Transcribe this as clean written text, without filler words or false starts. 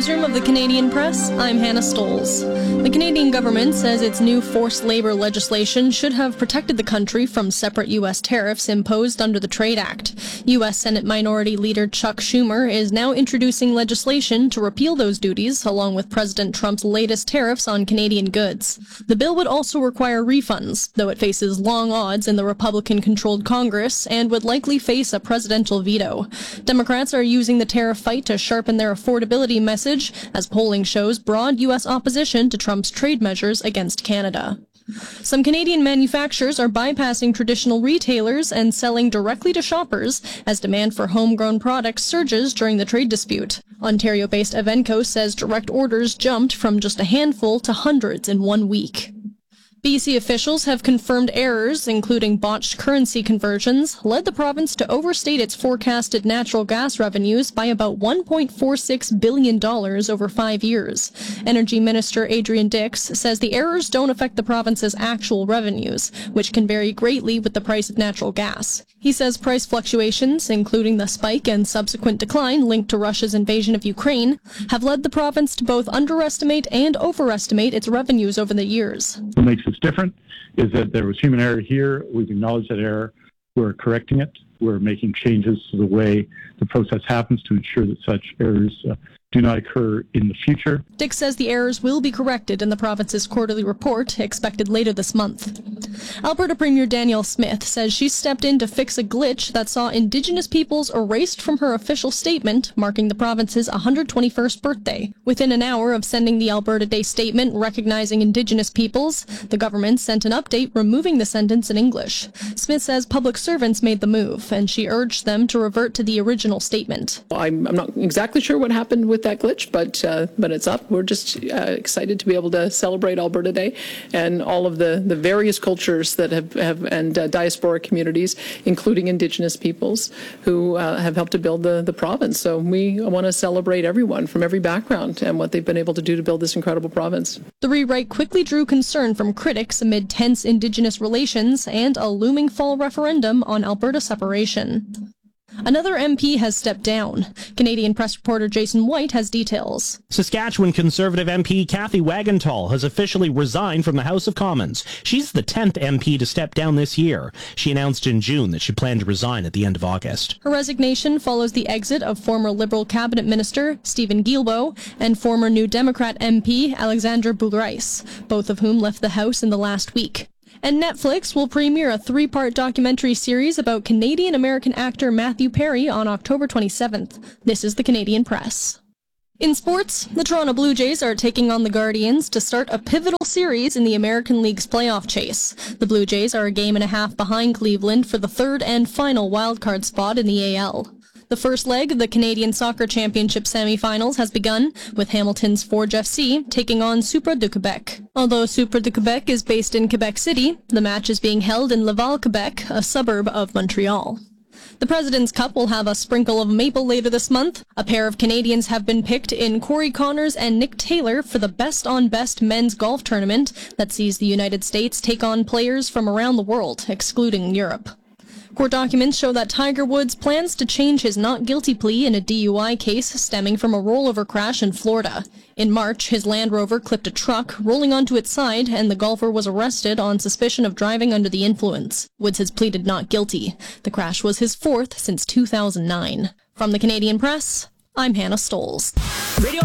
newsroom of the Canadian Press, I'm Hannah Stolz. The Canadian government says its new forced labor legislation should have protected the country from separate U.S. tariffs imposed under the Trade Act. U.S. Senate Minority Leader Chuck Schumer is now introducing legislation to repeal those duties, along with President Trump's latest tariffs on Canadian goods. The bill would also require refunds, though it faces long odds in the Republican-controlled Congress and would likely face a presidential veto. Democrats are using the tariff fight to sharpen their affordability message, as polling shows broad U.S. opposition to Trump's trade measures against Canada. Some Canadian manufacturers are bypassing traditional retailers and selling directly to shoppers as demand for homegrown products surges during the trade dispute. Ontario-based Evenco says direct orders jumped from just a handful to hundreds in 1 week. BC officials have confirmed errors, including botched currency conversions, led the province to overstate its forecasted natural gas revenues by about $1.46 billion over 5 years. Energy Minister Adrian Dix says the errors don't affect the province's actual revenues, which can vary greatly with the price of natural gas. He says price fluctuations, including the spike and subsequent decline linked to Russia's invasion of Ukraine, have led the province to both underestimate and overestimate its revenues over the years. What makes it different is that there was human error here. We've acknowledged that error. We're correcting it. We're making changes to the way the process happens to ensure that such errors do not occur in the future. Dix says the errors will be corrected in the province's quarterly report, expected later this month. Alberta Premier Danielle Smith says she stepped in to fix a glitch that saw Indigenous peoples erased from her official statement marking the province's 121st birthday. Within an hour of sending the Alberta Day statement recognizing Indigenous peoples, the government sent an update removing the sentence in English. Smith says public servants made the move, and she urged them to revert to the original statement. I'm not exactly sure what happened with that glitch, but it's up. We're just excited to be able to celebrate Alberta Day and all of the various cultures that have and diasporic communities, including Indigenous peoples, who have helped to build the province. So we want to celebrate everyone from every background and what they've been able to do to build this incredible province. The rewrite quickly drew concern from critics amid tense Indigenous relations and a looming fall referendum on Alberta separation. Another MP has stepped down. Canadian Press reporter Jason White has details. Saskatchewan Conservative MP Kathy Wagenthal has officially resigned from the House of Commons. She's the 10th MP to step down this year. She announced in June that she planned to resign at the end of August. Her resignation follows the exit of former Liberal Cabinet Minister Stephen Guilbeault and former New Democrat MP Alexandre Boulris, both of whom left the House in the last week. And Netflix will premiere a 3-part documentary series about Canadian-American actor Matthew Perry on October 27th. This is the Canadian Press. In sports, the Toronto Blue Jays are taking on the Guardians to start a pivotal series in the American League's playoff chase. The Blue Jays are a game and a half behind Cleveland for the third and final wildcard spot in the AL. The first leg of the Canadian Soccer Championship semifinals has begun, with Hamilton's Forge FC taking on Supra de Quebec. Although Supra de Quebec is based in Quebec City, the match is being held in Laval, Quebec, a suburb of Montreal. The President's Cup will have a sprinkle of maple later this month. A pair of Canadians have been picked in Corey Connors and Nick Taylor for the best-on-best men's golf tournament that sees the United States take on players from around the world, excluding Europe. Court documents show that Tiger Woods plans to change his not guilty plea in a DUI case stemming from a rollover crash in Florida. In March, his Land Rover clipped a truck, rolling onto its side, and the golfer was arrested on suspicion of driving under the influence. Woods has pleaded not guilty. The crash was his fourth since 2009. From the Canadian Press, I'm Hannah Stolz.